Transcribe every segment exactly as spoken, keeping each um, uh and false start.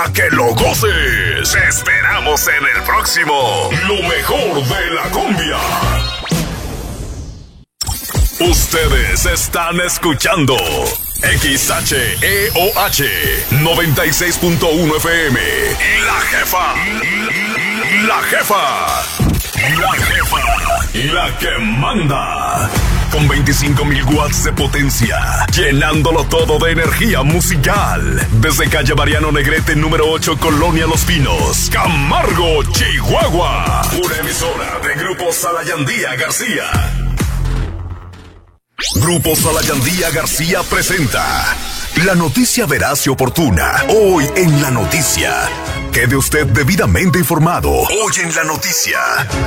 para que lo goces. Te esperamos en el próximo Lo Mejor de la Cumbia. Ustedes están escuchando X H E O H noventa y seis punto uno F M. La Jefa. La Jefa. La Jefa. La que manda. Con veinticinco mil watts de potencia, llenándolo todo de energía musical. Desde calle Mariano Negrete, número ocho, Colonia Los Pinos, Camargo, Chihuahua. Una emisora de Grupo Salayandía García. Grupo Salayandía García presenta la noticia veraz y oportuna. Hoy en La Noticia. Quede usted debidamente informado. Hoy en La Noticia.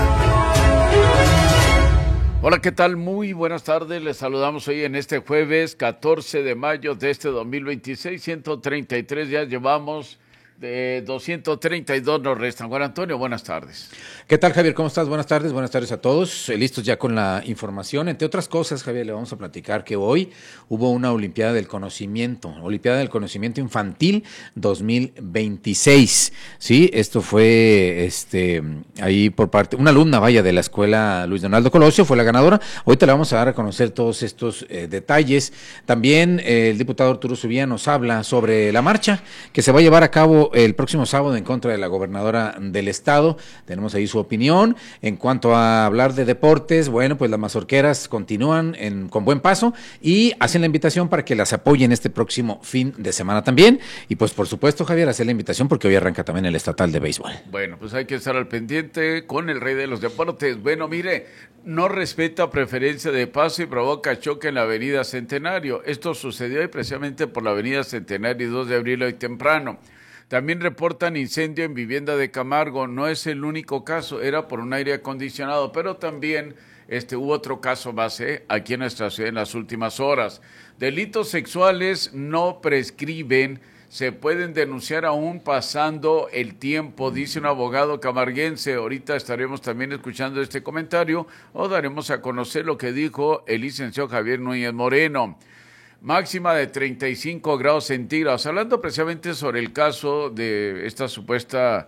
Hola, ¿qué tal? Muy buenas tardes. Les saludamos hoy en este jueves catorce de mayo de este dos mil veintiséis. ciento treinta y tres días llevamos, de doscientos treinta y dos nos restan. Juan Antonio, buenas tardes. ¿Qué tal, Javier? ¿Cómo estás? Buenas tardes, buenas tardes a todos. Eh, listos ya con la información. Entre otras cosas, Javier, le vamos a platicar que hoy hubo una Olimpiada del Conocimiento, Olimpiada del Conocimiento Infantil dos mil veintiséis. Sí, esto fue este ahí por parte, una alumna, vaya, de la escuela Luis Donaldo Colosio, fue la ganadora. Hoy te la vamos a dar a conocer todos estos eh, detalles. También eh, el diputado Arturo Zubía nos habla sobre la marcha que se va a llevar a cabo el próximo sábado en contra de la gobernadora del estado. Tenemos ahí su opinión. En cuanto a hablar de deportes, bueno, pues las mazorqueras continúan en, con buen paso y hacen la invitación para que las apoyen este próximo fin de semana también. Y pues por supuesto, Javier, hacer la invitación porque hoy arranca también el estatal de béisbol. Bueno, pues hay que estar al pendiente con el rey de los deportes. Bueno, mire, no respeta preferencia de paso y provoca choque en la avenida Centenario. Esto sucedió hoy precisamente por la avenida Centenario y dos de abril hoy temprano. También reportan incendio en vivienda de Camargo. No es el único caso, era por un aire acondicionado, pero también este, hubo otro caso más ¿eh? aquí en nuestra ciudad en las últimas horas. Delitos sexuales no prescriben, se pueden denunciar aún pasando el tiempo, dice un abogado camarguense. Ahorita estaremos también escuchando este comentario o daremos a conocer lo que dijo el licenciado Javier Núñez Moreno. Máxima de treinta y cinco grados centígrados. Hablando precisamente sobre el caso de esta supuesta,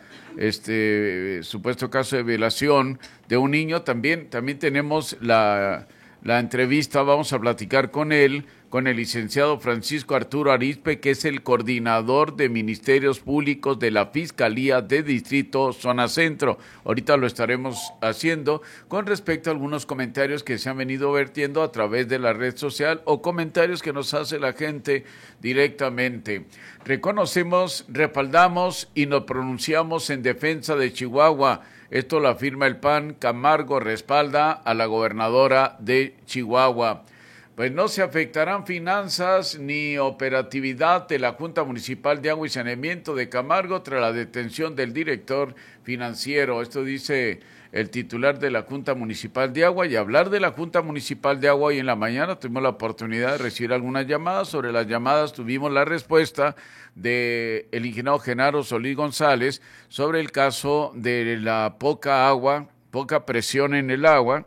este supuesto caso de violación de un niño, también, también tenemos la, la entrevista, vamos a platicar con él, con el licenciado Francisco Arturo Arizpe, que es el coordinador de Ministerios Públicos de la Fiscalía de Distrito Zona Centro. Ahorita lo estaremos haciendo con respecto a algunos comentarios que se han venido vertiendo a través de la red social o comentarios que nos hace la gente directamente. Reconocemos, respaldamos y nos pronunciamos en defensa de Chihuahua. Esto lo afirma el P A N. Camargo respalda a la gobernadora de Chihuahua. Pues no se afectarán finanzas ni operatividad de la Junta Municipal de Agua y Saneamiento de Camargo tras la detención del director financiero. Esto dice el titular de la Junta Municipal de Agua. Y hablar de la Junta Municipal de Agua, hoy en la mañana tuvimos la oportunidad de recibir algunas llamadas. Sobre las llamadas tuvimos la respuesta del ingeniero Genaro Solís González sobre el caso de la poca agua, poca presión en el agua.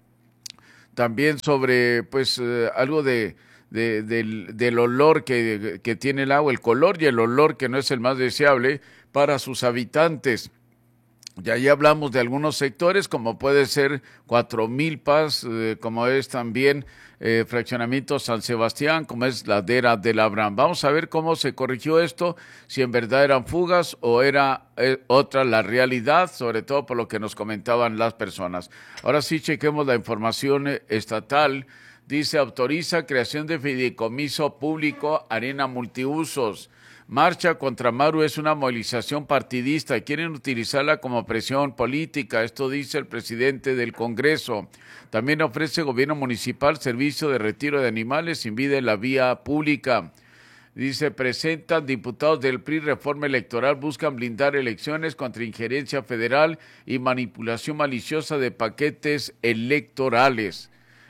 También sobre pues eh, algo de, de del, del olor que, que tiene el agua, el color y el olor que no es el más deseable para sus habitantes. Y ahí hablamos de algunos sectores, como puede ser Cuatro Milpas, eh, como es también eh, Fraccionamiento San Sebastián, como es Ladera del Abraham. Vamos a ver cómo se corrigió esto, si en verdad eran fugas o era eh, otra la realidad, sobre todo por lo que nos comentaban las personas. Ahora sí, chequemos la información estatal. Dice, autoriza creación de fideicomiso público Arena Multiusos. Marcha contra Maru es una movilización partidista. Quieren utilizarla como presión política. Esto dice el presidente del Congreso. También ofrece gobierno municipal servicio de retiro de animales sin vida en la vía pública. Dice, presentan diputados del P R I reforma electoral, buscan blindar elecciones contra injerencia federal y manipulación maliciosa de paquetes electorales.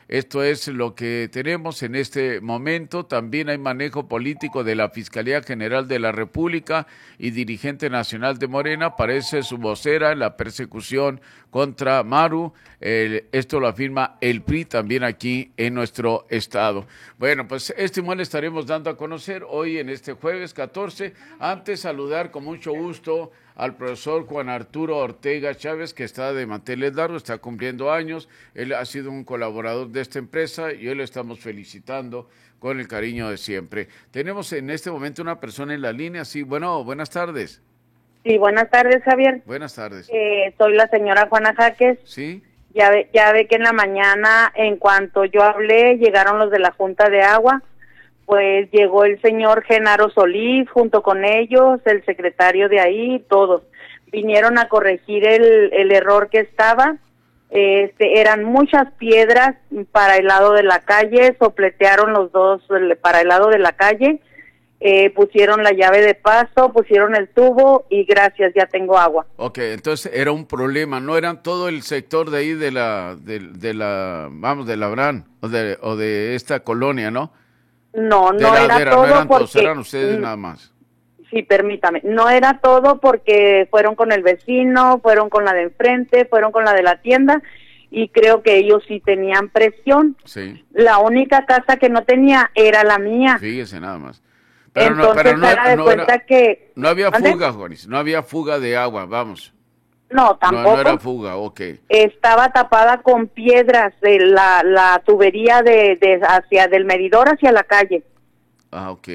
Esto es lo que tenemos en este momento. También hay manejo político de la Fiscalía General de la República y dirigente nacional de Morena. Parece su vocera en la persecución contra Maru. Eh, esto lo afirma el P R I también aquí en nuestro estado. Bueno, pues este mundo estaremos dando a conocer hoy en este jueves catorce. Antes saludar con mucho gusto al profesor Juan Arturo Ortega Chávez, que está de manteles largos, está cumpliendo años. Él ha sido un colaborador de esta empresa y hoy lo estamos felicitando con el cariño de siempre. Tenemos en este momento una persona en la línea. Sí, bueno, buenas tardes. Sí, buenas tardes, Javier. Buenas tardes. Eh, soy la señora Juana Jaques. Sí. Ya ve, ya ve que en la mañana, en cuanto yo hablé, llegaron los de la Junta de Agua. Pues llegó el señor Genaro Solís junto con ellos, el secretario de ahí, todos. Vinieron a corregir el, el error que estaba. Este, eran muchas piedras para el lado de la calle, sopletearon los dos para el lado de la calle, eh, pusieron la llave de paso, pusieron el tubo y gracias, ya tengo agua. Ok, entonces era un problema, no eran todo el sector de ahí de la, de, de la, vamos, de Labrán o de, o de esta colonia, ¿no? No, no de era ladera, todo no eran porque... todos, eran ustedes nada más. Sí, permítame, no era todo porque fueron con el vecino, fueron con la de enfrente, fueron con la de la tienda y creo que ellos sí tenían presión. Sí. La única casa que no tenía era la mía. Fíjese nada más. Pero Entonces, no, pero no, haga de no, cuenta era, que... no había ¿Ande? fuga, Juanis, no había fuga de agua, vamos. No, tampoco. No, no era fuga, ok. Estaba tapada con piedras de la, la tubería de, de hacia del medidor hacia la calle. Ah, ok.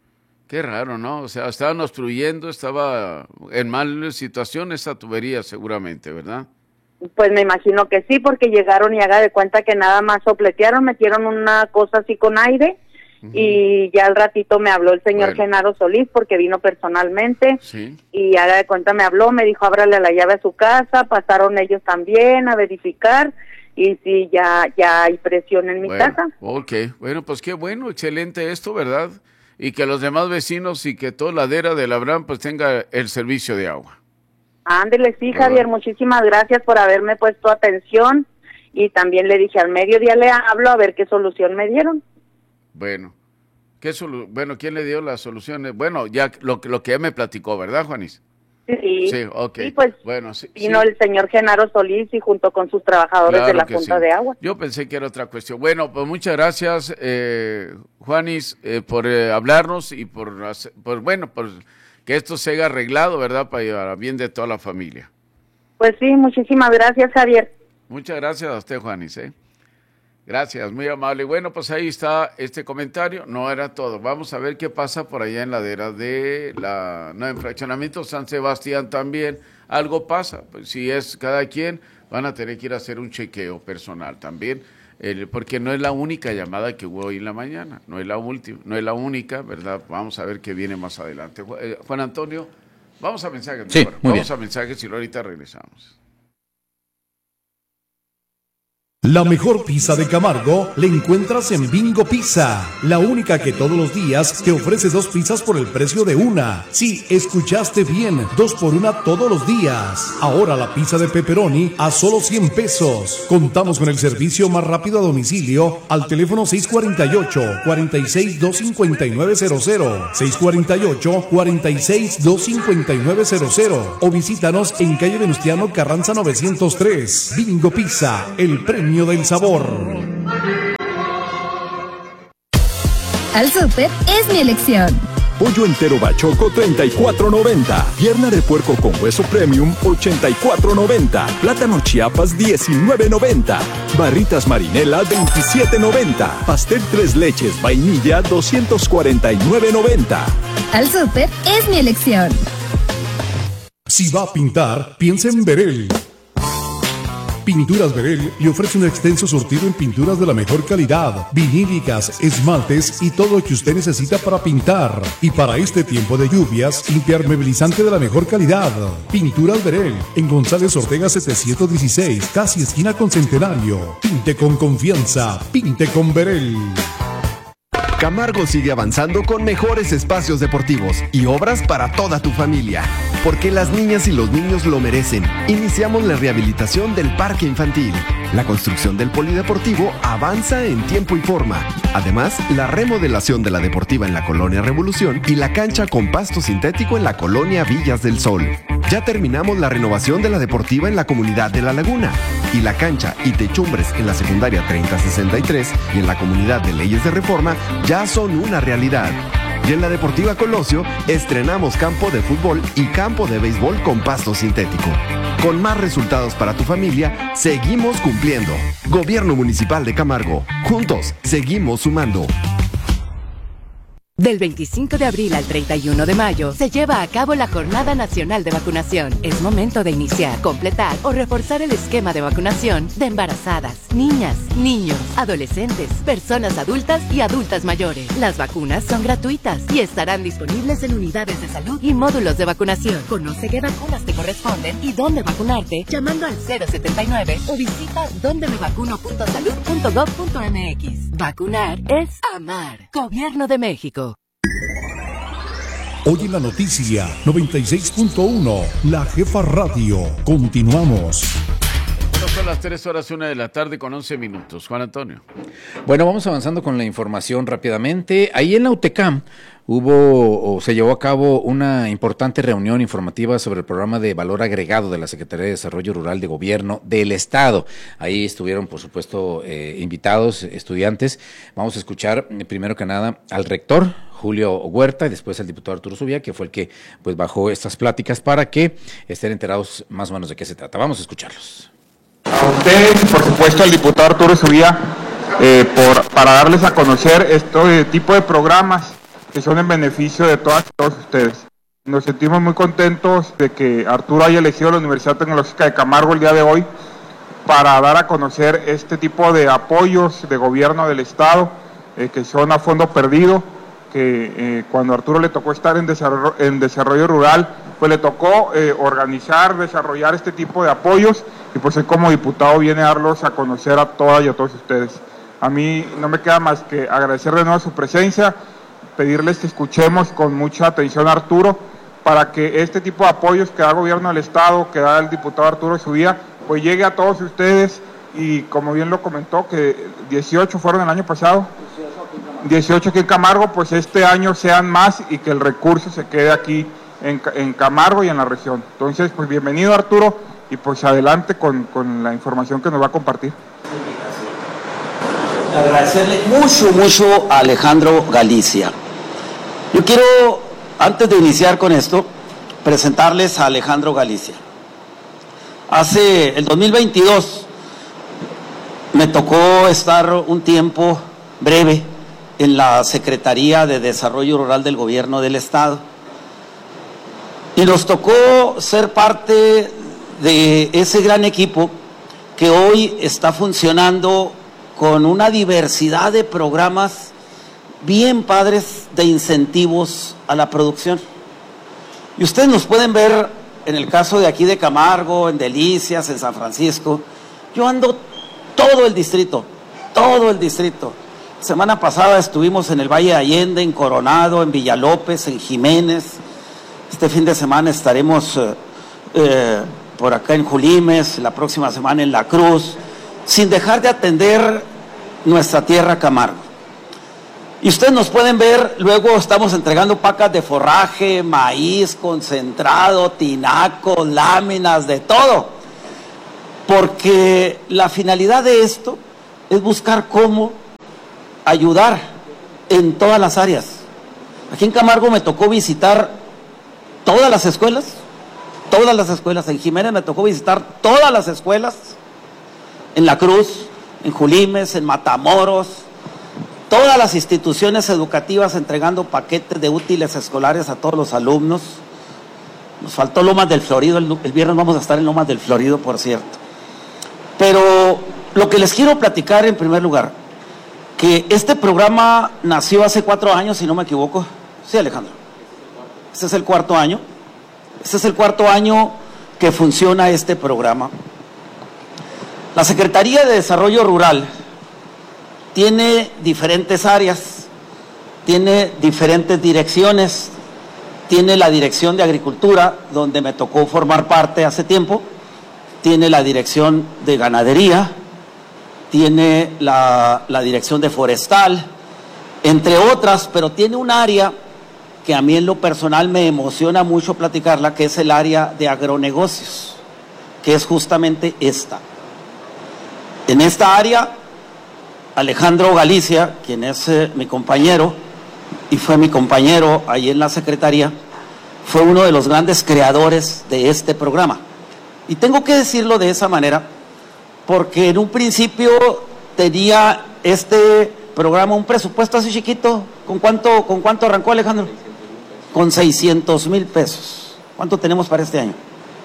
Qué raro, ¿no? O sea, estaban obstruyendo, estaba en mal situación esa tubería seguramente, ¿verdad? Pues me imagino que sí, porque llegaron y haga de cuenta que nada más sopletearon, metieron una cosa así con aire, uh-huh. Y ya al ratito me habló el señor bueno. Genaro Solís, porque vino personalmente, sí. Y haga de cuenta me habló, me dijo ábrale la llave a su casa, pasaron ellos también a verificar, y sí, ya, ya hay presión en mi bueno, casa. Ok, bueno, pues qué bueno, excelente esto, ¿verdad? Y que los demás vecinos y que toda la ladera de Labrán pues tenga el servicio de agua. Ándele, sí, Javier, bueno. Muchísimas gracias por haberme puesto atención y también le dije al mediodía le hablo a ver qué solución me dieron. Bueno, ¿qué solu bueno, ¿quién le dio las soluciones? Bueno, ya lo, lo que ya me platicó, ¿verdad, Juanis? Sí, sí, ok. Sí, pues bueno, sí, vino sí. el señor Genaro Solís y junto con sus trabajadores claro de la que Junta sí. de Agua. Yo pensé que era otra cuestión. Bueno, pues muchas gracias, eh, Juanis, eh, por eh, hablarnos y por, hacer, por, bueno, por que esto se haya arreglado, ¿verdad? Para llevar a bien de toda la familia. Pues sí, muchísimas gracias, Javier. Muchas gracias a usted, Juanis, ¿eh? Gracias, muy amable. Bueno, pues ahí está este comentario. No era todo. Vamos a ver qué pasa por allá en la ladera de la no, en Fraccionamiento San Sebastián también. Algo pasa. Pues si es cada quien, van a tener que ir a hacer un chequeo personal también, eh, porque no es la única llamada que hubo hoy en la mañana. No es la última, no es la única, ¿verdad? Vamos a ver qué viene más adelante. Eh, Juan Antonio, vamos a mensajes. Sí, mejor. muy Vamos bien. a mensajes y luego ahorita regresamos. La mejor pizza de Camargo la encuentras en Bingo Pizza, la única que todos los días te ofrece dos pizzas por el precio de una. Sí, escuchaste bien, dos por una todos los días. Ahora la pizza de pepperoni a solo cien pesos. Contamos con el servicio más rápido a domicilio al teléfono seis cuatro ocho, cuatro seis, dos cinco nueve cero cero, seis cuatro ocho, cuatro seis, dos cinco nueve cero cero o visítanos en calle Venustiano Carranza novecientos tres. Bingo Pizza, el premio del sabor. Al Súper es mi elección. Pollo entero bachoco treinta y cuatro noventa. Pierna de puerco con hueso premium ochenta y cuatro noventa. Plátano Chiapas diecinueve noventa. Barritas marinela veintisiete noventa. Pastel tres leches vainilla doscientos cuarenta y nueve noventa. Al Súper es mi elección. Si va a pintar, piensa en Berel. Pinturas Berel le ofrece un extenso surtido en pinturas de la mejor calidad, vinílicas, esmaltes y todo lo que usted necesita para pintar. Y para este tiempo de lluvias, impermeabilizante de la mejor calidad. Pinturas Berel, en González Ortega setecientos dieciséis, casi esquina con Centenario. Pinte con confianza, pinte con Berel. Camargo sigue avanzando con mejores espacios deportivos y obras para toda tu familia. Porque las niñas y los niños lo merecen. Iniciamos la rehabilitación del parque infantil. La construcción del polideportivo avanza en tiempo y forma. Además, la remodelación de la deportiva en la Colonia Revolución y la cancha con pasto sintético en la Colonia Villas del Sol. Ya terminamos la renovación de la deportiva en la comunidad de La Laguna. Y la cancha y techumbres en la secundaria treinta sesenta y tres y en la comunidad de Leyes de Reforma ya son una realidad. Y en la Deportiva Colosio estrenamos campo de fútbol y campo de béisbol con pasto sintético. Con más resultados para tu familia, seguimos cumpliendo. Gobierno Municipal de Camargo. Juntos, seguimos sumando. Del veinticinco de abril al treinta y uno de mayo se lleva a cabo la Jornada Nacional de Vacunación. Es momento de iniciar, completar o reforzar el esquema de vacunación de embarazadas, niñas, niños, adolescentes, personas adultas y adultas mayores. Las vacunas son gratuitas y estarán disponibles en unidades de salud y módulos de vacunación. Conoce qué vacunas te corresponden y dónde vacunarte llamando al cero setenta y nueve o visita donde me vacuno punto salud punto gov punto mx. Vacunar es amar. Gobierno de México. Hoy en la noticia noventa y seis punto uno, La Jefa Radio. Continuamos. Bueno, son las tres horas una de la tarde con once minutos. Juan Antonio. Bueno, vamos avanzando con la información rápidamente. Ahí en la UTECAM hubo o se llevó a cabo una importante reunión informativa sobre el programa de valor agregado de la Secretaría de Desarrollo Rural de Gobierno del Estado. Ahí estuvieron, por supuesto, eh, invitados, estudiantes. Vamos a escuchar, eh, primero que nada, al rector, Julio Huerta, y después al diputado Arturo Subía, que fue el que pues bajó estas pláticas para que estén enterados más o menos de qué se trata. Vamos a escucharlos. A ustedes, por supuesto, al diputado Arturo Subía, eh, por, para darles a conocer este tipo de programas que son en beneficio de todas y todos ustedes. Nos sentimos muy contentos de que Arturo haya elegido la Universidad Tecnológica de Camargo el día de hoy para dar a conocer este tipo de apoyos de gobierno del Estado, eh, que son a fondo perdido, que eh, cuando a Arturo le tocó estar en desarrollo, en desarrollo rural, pues le tocó eh, organizar, desarrollar este tipo de apoyos, y pues él como diputado viene a darlos a conocer a todas y a todos ustedes. A mí no me queda más que agradecer de nuevo su presencia, pedirles que escuchemos con mucha atención a Arturo, para que este tipo de apoyos que da el gobierno del Estado, que da el diputado Arturo Subía, pues llegue a todos ustedes, y como bien lo comentó, que dieciocho fueron el año pasado, dieciocho aquí en Camargo, pues este año sean más y que el recurso se quede aquí en, en Camargo y en la región. Entonces, pues bienvenido Arturo, y pues adelante con, con la información que nos va a compartir. Agradecerle mucho, mucho a Alejandro Galicia. Yo quiero, antes de iniciar con esto, presentarles a Alejandro Galicia. Hace el dos mil veintidós me tocó estar un tiempo breve en la Secretaría de Desarrollo Rural del Gobierno del Estado. Y nos tocó ser parte de ese gran equipo que hoy está funcionando con una diversidad de programas bien padres de incentivos a la producción. Y ustedes nos pueden ver en el caso de aquí de Camargo, en Delicias, en San Francisco. Yo ando todo el distrito, todo el distrito. Semana pasada estuvimos en el Valle de Allende, en Coronado, en Villalópez, en Jiménez. Este fin de semana estaremos eh, eh, por acá en Julimes, la próxima semana en La Cruz, sin dejar de atender nuestra tierra Camargo. Y ustedes nos pueden ver, luego estamos entregando pacas de forraje, maíz, concentrado, tinaco, láminas, de todo. Porque la finalidad de esto es buscar cómo ayudar en todas las áreas. Aquí en Camargo me tocó visitar todas las escuelas, todas las escuelas. En Jiménez me tocó visitar todas las escuelas, en La Cruz, en Julimes, en Matamoros, todas las instituciones educativas entregando paquetes de útiles escolares a todos los alumnos. Nos faltó Lomas del Florido, el, el viernes vamos a estar en Lomas del Florido, por cierto. Pero lo que les quiero platicar en primer lugar, que este programa nació hace cuatro años, si no me equivoco. Sí, Alejandro. Este es el cuarto año. Este es el cuarto año que funciona este programa. La Secretaría de Desarrollo Rural tiene diferentes áreas. tiene diferentes direcciones. Tiene la dirección de Agricultura, donde me tocó formar parte hace tiempo. Tiene la dirección de Ganadería. Tiene la, la dirección de Forestal, entre otras, pero tiene un área que a mí en lo personal me emociona mucho platicarla, que es el área de agronegocios, que es justamente esta. En esta área, Alejandro Galicia, quien es eh, mi compañero, y fue mi compañero ahí en la Secretaría, fue uno de los grandes creadores de este programa. Y tengo que decirlo de esa manera, porque en un principio tenía este programa un presupuesto así chiquito. ¿Con cuánto, con cuánto arrancó, Alejandro? Con seiscientos mil pesos. ¿Cuánto tenemos para este año?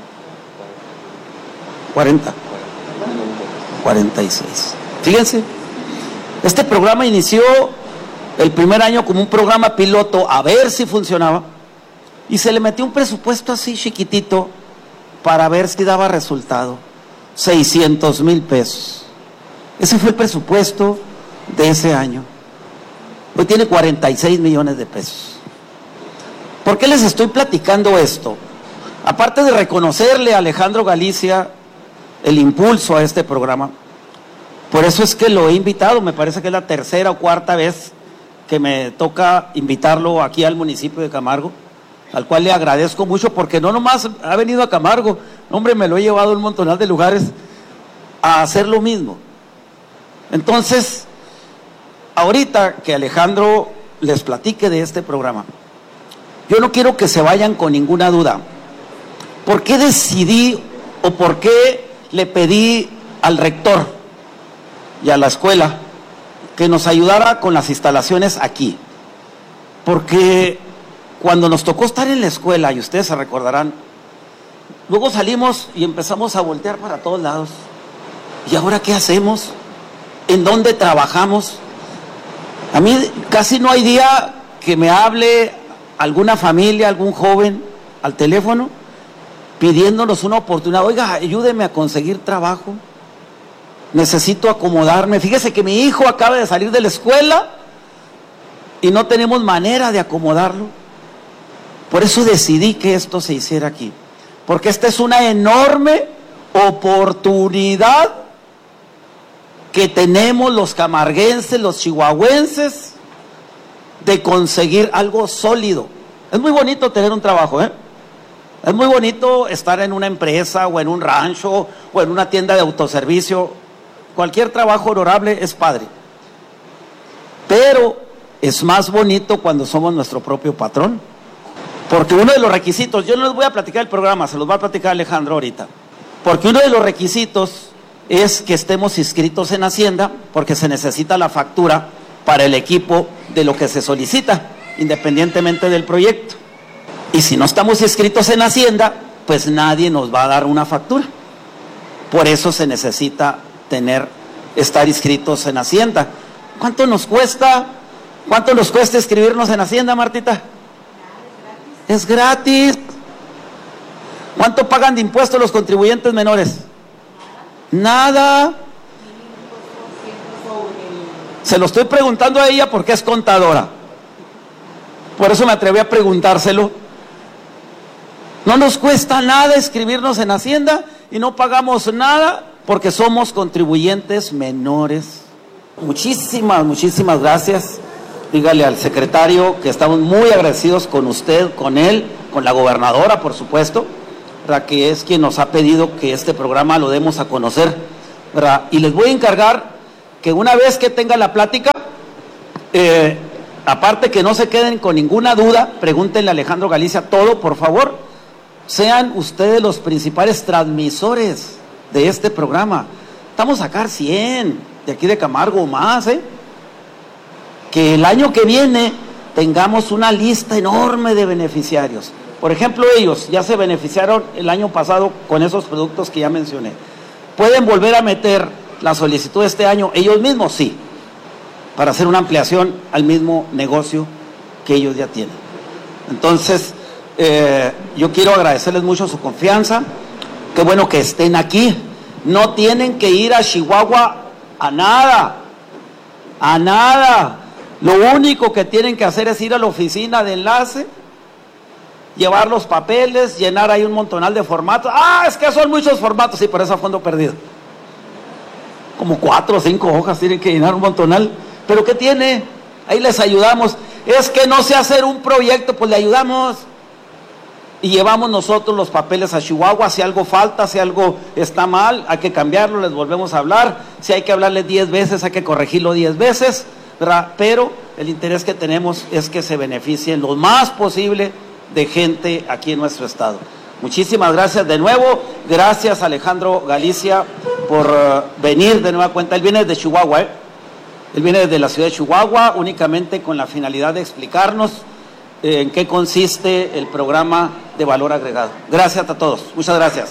cuarenta. cuarenta y seis. Fíjense, este programa inició el primer año como un programa piloto a ver si funcionaba, y se le metió un presupuesto así chiquitito para ver si daba resultado. seiscientos mil pesos. Ese fue el presupuesto de ese año. Hoy tiene cuarenta y seis millones de pesos. ¿Por qué les estoy platicando esto? Aparte de reconocerle a Alejandro Galicia el impulso a este programa, por eso es que lo he invitado. Me parece que es la tercera o cuarta vez que me toca invitarlo aquí al municipio de Camargo, al cual le agradezco mucho, porque no nomás ha venido a Camargo, hombre, me lo he llevado a un montonal de lugares a hacer lo mismo. Entonces, ahorita que Alejandro les platique de este programa, yo no quiero que se vayan con ninguna duda. ¿Por qué decidí o por qué le pedí al rector y a la escuela que nos ayudara con las instalaciones aquí? Porque cuando nos tocó estar en la escuela, y ustedes se recordarán, luego salimos y empezamos a voltear para todos lados. ¿Y ahora qué hacemos? ¿En dónde trabajamos? A mí casi no hay día que me hable alguna familia, algún joven al teléfono pidiéndonos una oportunidad. Oiga, ayúdeme a conseguir trabajo, necesito acomodarme. Fíjese que mi hijo acaba de salir de la escuela y no tenemos manera de acomodarlo. Por eso decidí que esto se hiciera aquí, porque esta es una enorme oportunidad que tenemos los camarguenses, los chihuahuenses, de conseguir algo sólido. Es muy bonito tener un trabajo, ¿eh? Es muy bonito estar en una empresa o en un rancho o en una tienda de autoservicio. Cualquier trabajo honorable es padre, pero es más bonito cuando somos nuestro propio patrón. Porque uno de los requisitos, yo no les voy a platicar el programa, se los va a platicar Alejandro ahorita, porque uno de los requisitos es que estemos inscritos en Hacienda, porque se necesita la factura para el equipo de lo que se solicita, independientemente del proyecto. Y si no estamos inscritos en Hacienda, pues nadie nos va a dar una factura. Por eso se necesita tener, estar inscritos en Hacienda. ¿Cuánto nos cuesta? ¿Cuánto nos cuesta inscribirnos en Hacienda, Martita? Es gratis. ¿Cuánto pagan de impuestos los contribuyentes menores? Nada. Se lo estoy preguntando a ella porque es contadora. Por eso me atreví a preguntárselo. No nos cuesta nada inscribirnos en Hacienda y no pagamos nada porque somos contribuyentes menores. Muchísimas, muchísimas gracias. Dígale al secretario que estamos muy agradecidos con usted, con él, con la gobernadora, por supuesto, ¿verdad?, que es quien nos ha pedido que este programa lo demos a conocer, ¿verdad? Y les voy a encargar que una vez que tenga la plática, eh, aparte que no se queden con ninguna duda, pregúntenle a Alejandro Galicia todo, por favor. Sean ustedes los principales transmisores de este programa. Estamos a sacar cien de aquí de Camargo o más, ¿eh? Que el año que viene tengamos una lista enorme de beneficiarios. Por ejemplo, ellos ya se beneficiaron el año pasado con esos productos que ya mencioné. ¿Pueden volver a meter la solicitud de este año ellos mismos? Sí, para hacer una ampliación al mismo negocio que ellos ya tienen. Entonces, eh, yo quiero agradecerles mucho su confianza. Qué bueno que estén aquí. No tienen que ir a Chihuahua a nada, a nada. Lo único que tienen que hacer es ir a la oficina de enlace, llevar los papeles, llenar ahí un montonal de formatos. Ah, es que son muchos formatos, sí, por eso a fondo perdido. Como cuatro o cinco hojas tienen que llenar un montonal. ¿Pero qué tiene? Ahí les ayudamos. Es que no sé hacer un proyecto, pues le ayudamos. Y llevamos nosotros los papeles a Chihuahua. Si algo falta, si algo está mal, hay que cambiarlo, les volvemos a hablar. Si hay que hablarle diez veces, hay que corregirlo diez veces, ¿verdad? Pero el interés que tenemos es que se beneficien lo más posible de gente aquí en nuestro estado. Muchísimas gracias de nuevo. Gracias Alejandro Galicia por uh, venir de nueva cuenta. Él viene de Chihuahua, ¿eh? Él viene desde la ciudad de Chihuahua únicamente con la finalidad de explicarnos eh, en qué consiste el programa de valor agregado. Gracias a todos. Muchas gracias.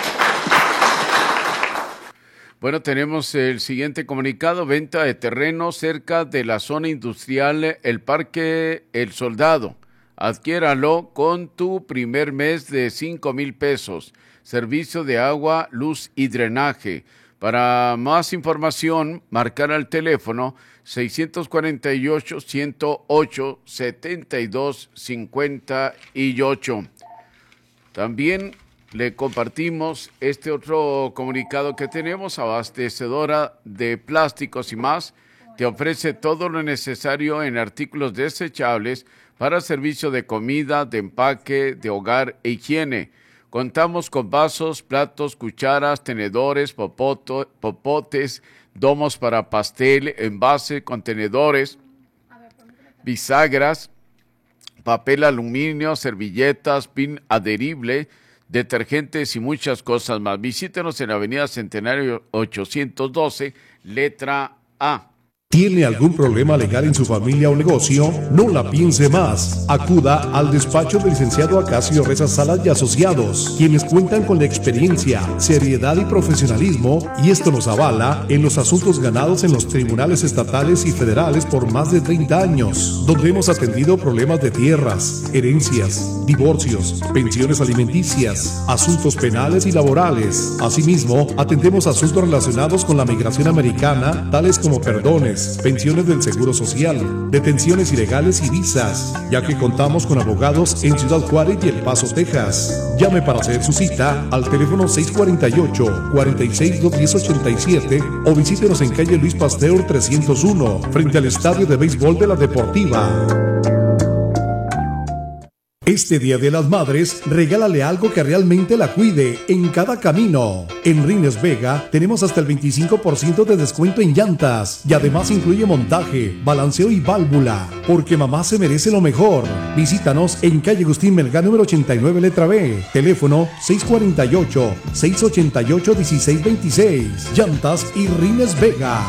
Bueno, tenemos el siguiente comunicado: venta de terreno cerca de la zona industrial El Parque El Soldado. Adquiéralo con tu primer mes de cinco mil pesos. Servicio de agua, luz y drenaje. Para más información, marcar al teléfono seis cuatro ocho, ciento ocho, setenta y dos cincuenta y ocho. También le compartimos este otro comunicado que tenemos. Abastecedora de plásticos y más te ofrece todo lo necesario en artículos desechables para servicio de comida, de empaque, de hogar e higiene. Contamos con vasos, platos, cucharas, tenedores, popoto, popotes, domos para pastel, envase, contenedores, bisagras, papel aluminio, servilletas, pin adherible, detergentes y muchas cosas más. Visítenos en la Avenida Centenario ochocientos doce, letra A. ¿Tiene algún problema legal en su familia o negocio? No la piense más. Acuda al despacho del licenciado Acacio Reza Salas y Asociados, quienes cuentan con la experiencia, seriedad y profesionalismo, y esto nos avala en los asuntos ganados en los tribunales estatales y federales por más de treinta años, donde hemos atendido problemas de tierras, herencias, divorcios, pensiones alimenticias, asuntos penales y laborales. Asimismo, atendemos asuntos relacionados con la migración americana, tales como perdones, pensiones del Seguro Social, detenciones ilegales y visas, ya que contamos con abogados en Ciudad Juárez y El Paso, Texas. Llame para hacer su cita al teléfono seis cuatro ocho, cuatro seis, dos uno cero, ocho siete o visítenos en calle Luis Pasteur trescientos uno, frente al Estadio de Béisbol de la Deportiva. Este Día de las Madres, regálale algo que realmente la cuide en cada camino. En Rines Vega tenemos hasta el veinticinco por ciento de descuento en llantas y además incluye montaje, balanceo y válvula, porque mamá se merece lo mejor. Visítanos en calle Agustín Melgar número ochenta y nueve, letra B, teléfono seis cuatro ocho, seis ocho ocho, uno seis dos seis. Llantas y Rines Vega.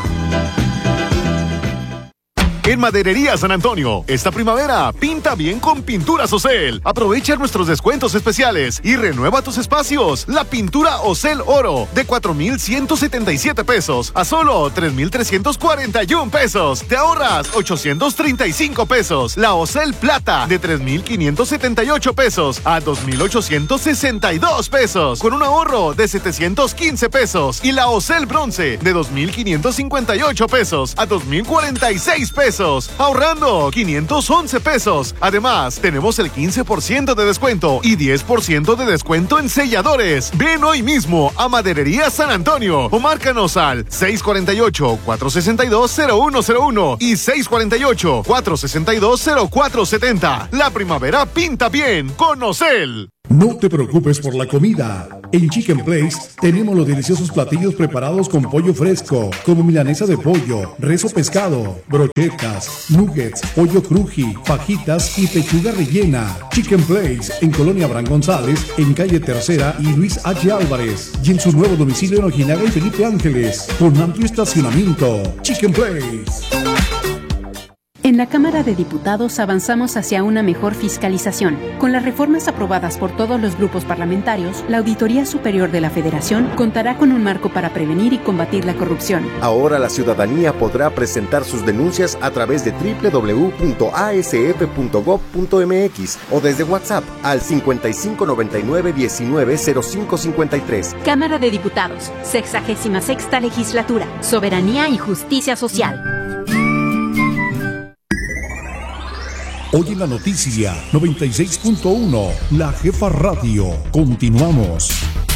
En Maderería San Antonio, esta primavera, pinta bien con Pinturas Ocel. Aprovecha nuestros descuentos especiales y renueva tus espacios. La pintura Ocel Oro, de cuatro mil ciento setenta y siete pesos a solo tres mil trescientos cuarenta y uno pesos. Te ahorras ochocientos treinta y cinco pesos. La Ocel Plata, de tres mil quinientos setenta y ocho pesos a dos mil ochocientos sesenta y dos pesos, con un ahorro de setecientos quince pesos. Y la Ocel Bronce, de dos mil quinientos cincuenta y ocho pesos a dos mil cuarenta y seis pesos. Ahorrando quinientos once pesos. Además, tenemos el quince por ciento de descuento y diez por ciento de descuento en selladores. Ven hoy mismo a Maderería San Antonio o márcanos al seis cuatro ocho, cuatro seis dos, cero uno cero uno y seis cuatro ocho, cuatro seis dos, cero cuatro siete cero. La primavera pinta bien con Ocel. No te preocupes por la comida. En Chicken Place tenemos los deliciosos platillos preparados con pollo fresco, como milanesa de pollo, res o pescado, brochetas, nuggets, pollo cruji, fajitas y pechuga rellena. Chicken Place en Colonia Abraham González, en calle Tercera y Luis H. Álvarez, y en su nuevo domicilio en Ojinaga y Felipe Ángeles, con amplio estacionamiento. Chicken Place. En la Cámara de Diputados avanzamos hacia una mejor fiscalización. Con las reformas aprobadas por todos los grupos parlamentarios, la Auditoría Superior de la Federación contará con un marco para prevenir y combatir la corrupción. Ahora la ciudadanía podrá presentar sus denuncias a través de doble u doble u doble u punto a s f punto gob punto m x o desde WhatsApp al cincuenta y cinco noventa y nueve diecinueve cero cinco cincuenta y tres. Cámara de Diputados, sexagésima sexta legislatura, Soberanía y Justicia Social. Hoy en la noticia noventa y seis punto uno, La Jefa Radio. Continuamos.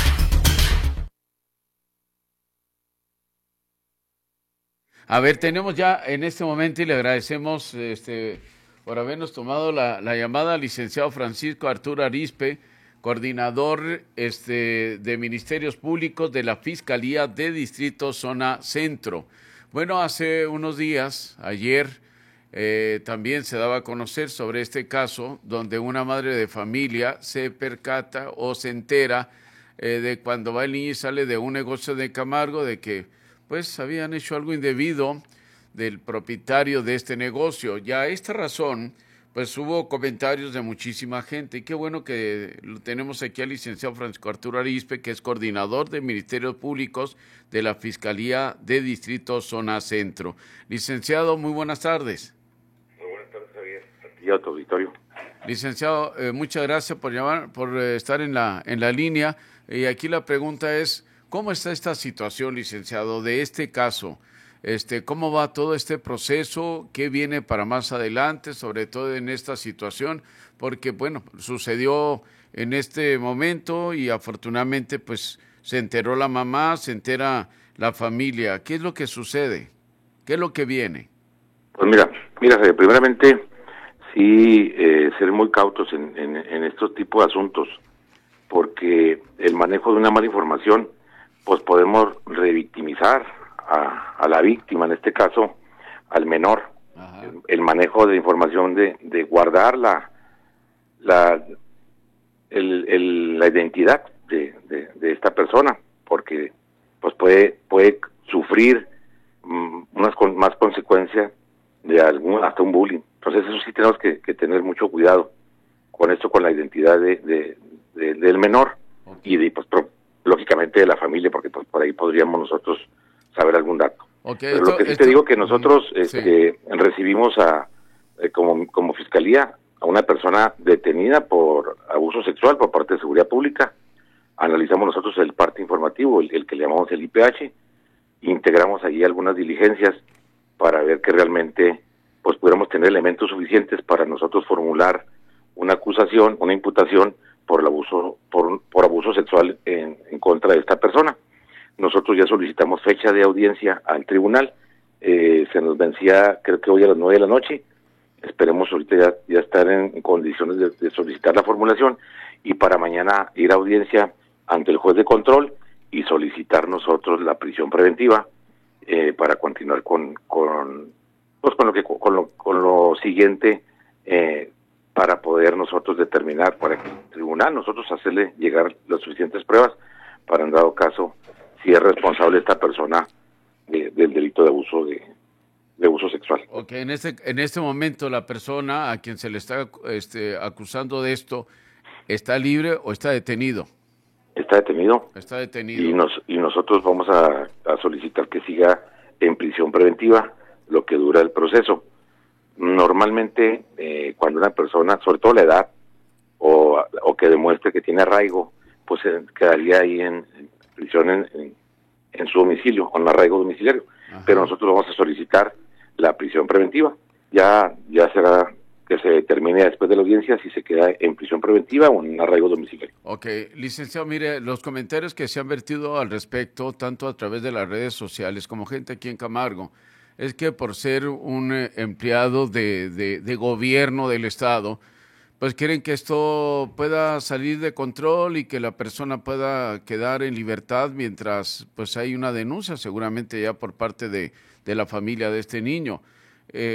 A ver, tenemos ya en este momento y le agradecemos este, por habernos tomado la, la llamada al licenciado Francisco Arturo Arizpe, coordinador este, de Ministerios Públicos de la Fiscalía de Distrito Zona Centro. Bueno, hace unos días, ayer, eh, también se daba a conocer sobre este caso donde una madre de familia se percata o se entera eh, de cuando va el niño y sale de un negocio de Camargo de que pues habían hecho algo indebido del propietario de este negocio. Ya a esta razón, pues hubo comentarios de muchísima gente, y qué bueno que lo tenemos aquí al licenciado Francisco Arturo Arizpe, que es coordinador de Ministerios Públicos de la Fiscalía de Distrito Zona Centro. Licenciado, muy buenas tardes. Muy buenas tardes, Javier. Y a tu auditorio. Licenciado, eh, muchas gracias por llamar, por eh, estar en la, en la línea. Y aquí la pregunta es, ¿cómo está esta situación, licenciado, de este caso? Este, ¿Cómo va todo este proceso? ¿Qué viene para más adelante, sobre todo en esta situación? Porque, bueno, sucedió en este momento y afortunadamente, pues, se enteró la mamá, se entera la familia. ¿Qué es lo que sucede? ¿Qué es lo que viene? Pues mira, mira, primeramente, sí, eh, ser muy cautos en, en, en estos tipos de asuntos, porque el manejo de una mala información pues podemos revictimizar a, a la víctima, en este caso al menor. El, el manejo de información de, de guardar la la, el, el, la identidad de, de, de esta persona, porque pues puede puede sufrir um, unas con, más consecuencias de algún hasta un bullying. Entonces eso sí tenemos que, que tener mucho cuidado con esto, con la identidad de, de, de del menor, okay. Y de pues pro, lógicamente de la familia, porque pues, por ahí podríamos nosotros saber algún dato. Okay, Pero esto, lo que sí esto, te digo que nosotros sí. este, recibimos a eh, como, como fiscalía a una persona detenida por abuso sexual por parte de Seguridad Pública. Analizamos nosotros el parte informativo, el, el que le llamamos el I P H, integramos allí algunas diligencias para ver que realmente pues pudiéramos tener elementos suficientes para nosotros formular una acusación, una imputación por el abuso por, por abuso sexual en, en contra de esta persona. Nosotros ya solicitamos fecha de audiencia al tribunal, eh, se nos vencía creo que hoy a las nueve de la noche, esperemos ahorita ya, ya estar en, en condiciones de, de solicitar la formulación y para mañana ir a audiencia ante el juez de control y solicitar nosotros la prisión preventiva eh, para continuar con con pues con lo que con lo, con lo siguiente eh, para poder nosotros determinar, para que el tribunal nosotros hacerle llegar las suficientes pruebas para, en dado caso, si es responsable esta persona de, del delito de abuso de, de abuso sexual. Ok, en este en este momento la persona a quien se le está este, acusando de esto, ¿está libre o está detenido? Está detenido. Está detenido. Y, nos, y nosotros vamos a, a solicitar que siga en prisión preventiva lo que dura el proceso. Normalmente, eh, cuando una persona, sobre todo la edad, o, o que demuestre que tiene arraigo, pues eh, quedaría ahí en, en prisión en, en, en su domicilio, con arraigo domiciliario. Ajá. Pero nosotros vamos a solicitar la prisión preventiva. Ya ya será que se determine después de la audiencia si se queda en prisión preventiva o en arraigo domiciliario. Ok, licenciado, mire, los comentarios que se han vertido al respecto, tanto a través de las redes sociales como gente aquí en Camargo, es que por ser un eh, empleado de, de, de gobierno del Estado, pues quieren que esto pueda salir de control y que la persona pueda quedar en libertad mientras pues hay una denuncia seguramente ya por parte de, de la familia de este niño. Eh,